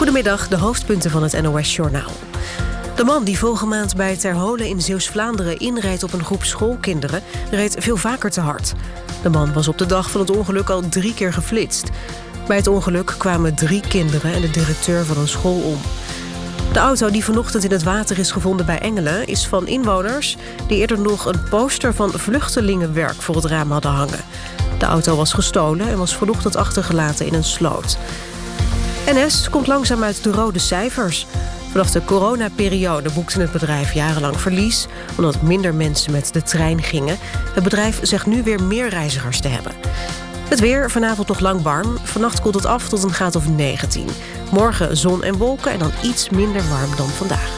Goedemiddag, de hoofdpunten van het NOS-journaal. De man die vorige maand bij Terholen in Zeeuws-Vlaanderen inreed op een groep schoolkinderen reed veel vaker te hard. De man was op de dag van het ongeluk al 3 keer geflitst. Bij het ongeluk kwamen 3 kinderen en de directeur van een school om. De auto die vanochtend in het water is gevonden bij Engelen is van inwoners die eerder nog een poster van vluchtelingenwerk voor het raam hadden hangen. De auto was gestolen en was vanochtend achtergelaten in een sloot. NS komt langzaam uit de rode cijfers. Vanaf de coronaperiode boekte het bedrijf jarenlang verlies, omdat minder mensen met de trein gingen. Het bedrijf zegt nu weer meer reizigers te hebben. Het weer, vanavond nog lang warm. Vannacht koelt het af tot een graad of 19. Morgen zon en wolken en dan iets minder warm dan vandaag.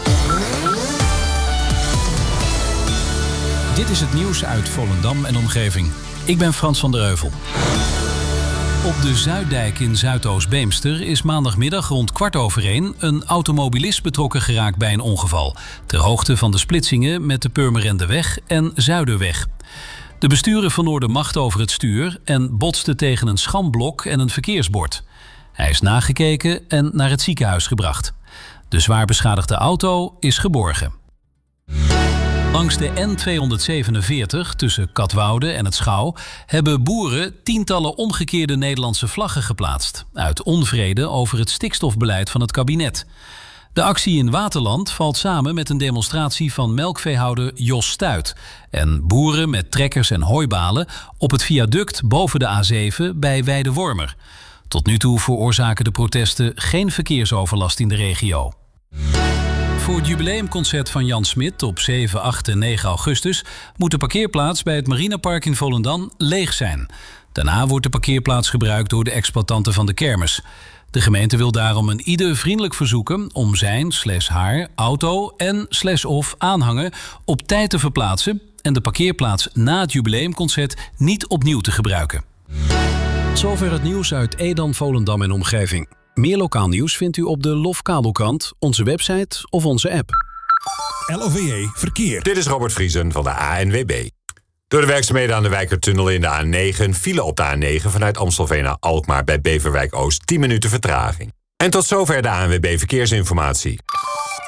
Dit is het nieuws uit Volendam en omgeving. Ik ben Frans van der Heuvel. Op de Zuiddijk in Zuidoost-Beemster is maandagmiddag rond 1:15 een automobilist betrokken geraakt bij een ongeval, ter hoogte van de splitsingen met de Purmerendeweg en Zuiderweg. De bestuurder verloor de macht over het stuur en botste tegen een schamblok en een verkeersbord. Hij is nagekeken en naar het ziekenhuis gebracht. De zwaar beschadigde auto is geborgen. Langs de N247 tussen Katwoude en het Schouw hebben boeren tientallen omgekeerde Nederlandse vlaggen geplaatst, uit onvrede over het stikstofbeleid van het kabinet. De actie in Waterland valt samen met een demonstratie van melkveehouder Jos Stuit en boeren met trekkers en hooibalen op het viaduct boven de A7 bij Weidewormer. Tot nu toe veroorzaken de protesten geen verkeersoverlast in de regio. Voor het jubileumconcert van Jan Smit op 7, 8 en 9 augustus moet de parkeerplaats bij het Marinepark in Volendam leeg zijn. Daarna wordt de parkeerplaats gebruikt door de exploitanten van de kermis. De gemeente wil daarom een ieder vriendelijk verzoeken om zijn/haar auto en/of aanhanger op tijd te verplaatsen en de parkeerplaats na het jubileumconcert niet opnieuw te gebruiken. Zover het nieuws uit Edam, Volendam en omgeving. Meer lokaal nieuws vindt u op de LOF-kabelkrant, onze website of onze app. LOVE Verkeer. Dit is Robert Vriesen van de ANWB. Door de werkzaamheden aan de Wijkertunnel in de A9... file op de A9 vanuit Amstelveen naar Alkmaar bij Beverwijk Oost 10 minuten vertraging. En tot zover de ANWB Verkeersinformatie.